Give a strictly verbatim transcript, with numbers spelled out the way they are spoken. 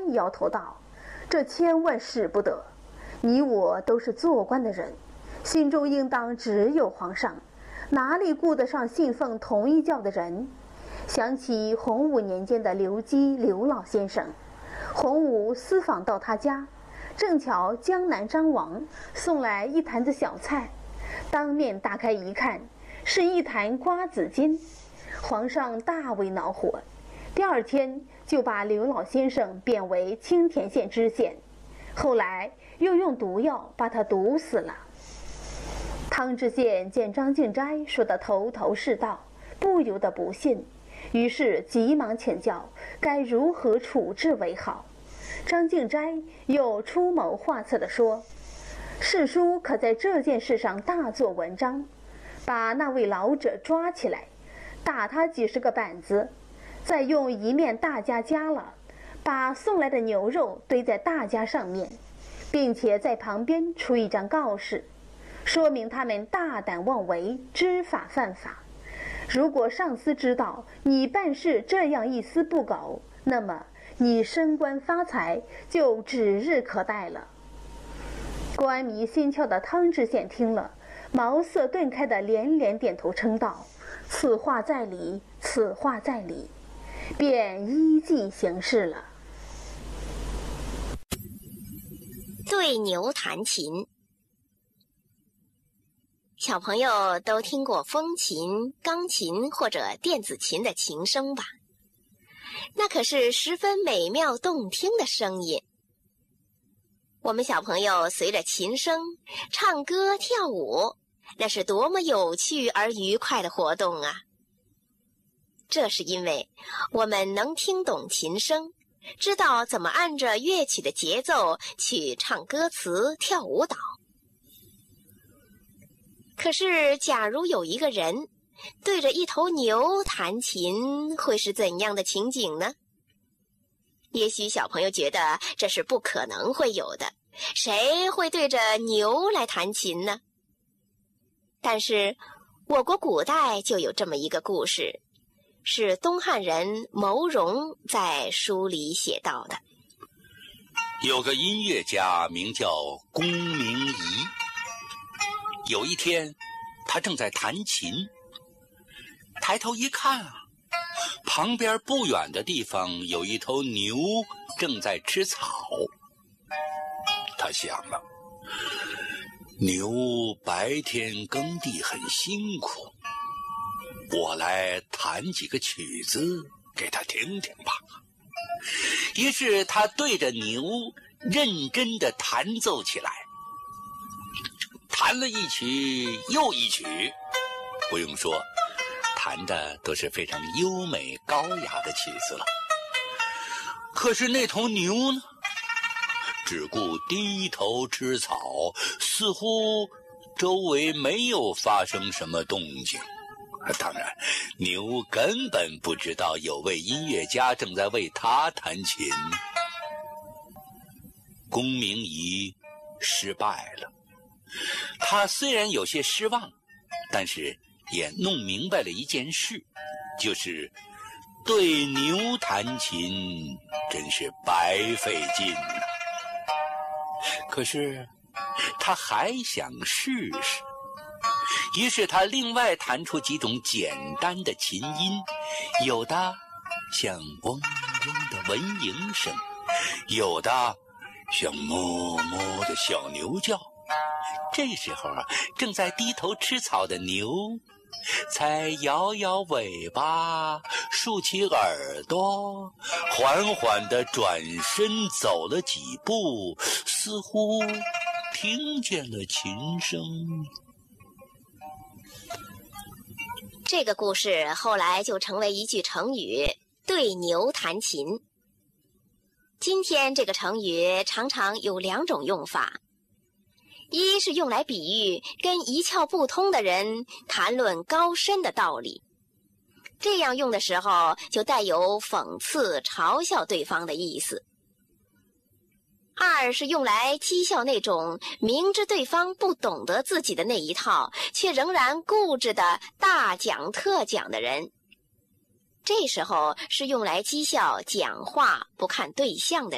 摇头道：“这千万使不得！你我都是做官的人，心中应当只有皇上，哪里顾得上信奉同一教的人？”想起洪武年间的刘基刘老先生，洪武私访到他家，正巧江南张王送来一坛子小菜，当面打开一看，是一坛瓜子金。皇上大为恼火，第二天就把刘老先生贬为青田县知县，后来又用毒药把他毒死了。汤知县见张敬斋说得头头是道，不由得不信，于是急忙请教该如何处置为好。张敬斋又出谋划策地说：“世叔可在这件事上大做文章，把那位老者抓起来，打他几十个板子，再用一面大家夹了，把送来的牛肉堆在大家上面，并且在旁边出一张告示，说明他们大胆妄为，知法犯法。如果上司知道你办事这样一丝不苟，那么你升官发财就指日可待了。”官迷心窍的汤知县听了，茅塞顿开的连连点头称道：“此话在理，此话在理。”便依计行事了。 对牛弹琴。小朋友都听过风琴、钢琴或者电子琴的琴声吧？那可是十分美妙动听的声音。我们小朋友随着琴声唱歌跳舞，那是多么有趣而愉快的活动啊！这是因为我们能听懂琴声，知道怎么按着乐曲的节奏去唱歌词、跳舞蹈。可是假如有一个人对着一头牛弹琴，会是怎样的情景呢？也许小朋友觉得这是不可能会有的，谁会对着牛来弹琴呢？但是我国古代就有这么一个故事，是东汉人牟荣在书里写到的。 有个音乐家名叫龚明仪，有一天他正在弹琴，抬头一看啊，旁边不远的地方有一头牛正在吃草。他想了，牛白天耕地很辛苦，我来弹几个曲子给他听听吧。于是他对着牛认真地弹奏起来，弹了一曲又一曲，不用说，弹的都是非常优美高雅的曲子了。可是那头牛呢，只顾低头吃草，似乎周围没有发生什么动静。当然，牛根本不知道有位音乐家正在为他弹琴。龚明仪失败了，他虽然有些失望，但是也弄明白了一件事，就是对牛弹琴真是白费劲啊。可是他还想试试，于是他另外弹出几种简单的琴音，有的像嗡嗡的蚊蝇声，有的像哞哞的小牛叫。这时候啊，正在低头吃草的牛才摇摇尾巴，竖起耳朵，缓缓地转身走了几步，似乎听见了琴声。 这个故事后来就成为一句成语，对牛弹琴。今天这个成语常常有两种用法，一是用来比喻跟一窍不通的人谈论高深的道理，这样用的时候就带有讽刺嘲笑对方的意思。二是用来讥笑那种明知对方不懂得自己的那一套，却仍然固执的大讲特讲的人。这时候是用来讥笑讲话不看对象的人。